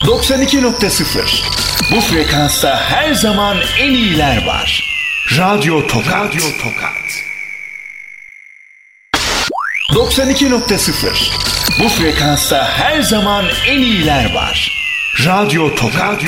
92.0. Bu frekansta her zaman en iyiler var. Radyo Tokat. 92.0. Bu frekansta her zaman en iyiler var. Radyo Tokat.